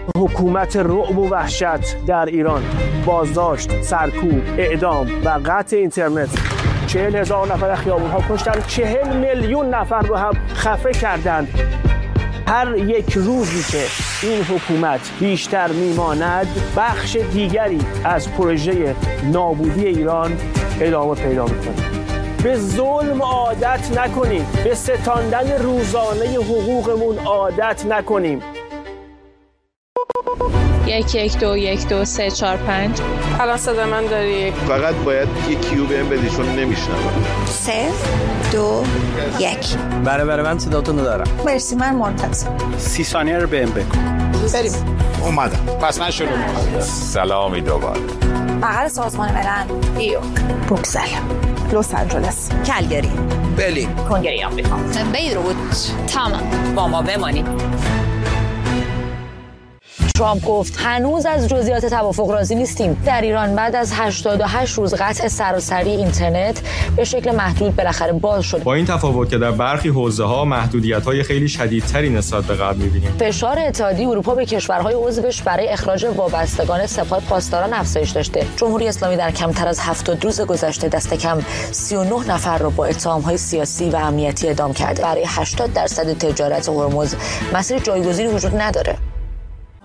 حکومت رعب و وحشت در ایران، بازداشت، سرکوب، اعدام و قطع اینترنت، 40,000 نفر خیابون‌ها کشتن، 40 میلیون نفر رو هم خفه کردند. هر یک روزی که این حکومت بیشتر میماند، بخش دیگری از پروژه نابودی ایران ادامه پیدا میکنه. به ظلم عادت نکنیم، به ستاندن روزانه حقوقمون عادت نکنیم. 1 1 2 1 2 3 4 5. الان صدا من داری؟ فقط باید یه کیو بهم بدی چون نمیشنوم. 3 2 1. بله من صداتون رو دارم. مرسی، من منتظر. 30 ثانیه رو بهم بگو. بریم. اومدم. پس من شروع می‌کنم. سلامی دوباره. بغل سازمان ملل، نیویورک، بروکسل، لس آنجلس، کلگری، برلین، کنگره آمریکا، بیروت. تمام. با ما بمانید. ترامپ گفت هنوز از جزئیات توافق راضی نیستیم. در ایران بعد از 88 روز قطع سراسری اینترنت به شکل محدود بالاخره باز شد. با این تفاوت که در برخی حوزه‌ها محدودیت‌های خیلی شدیدتری نسبت به قبل می‌بینیم. فشار اتحادیه اروپا به کشورهای عضوش برای اخراج وابستگان سپاه پاسداران افزایش داشته. جمهوری اسلامی در کمتر از 70 روز گذشته دست کم 39 نفر را با اتهام‌های سیاسی و امنیتی اعدام کرده. برای 80% تجارت هرمز مسیر جایگزینی وجود نداره.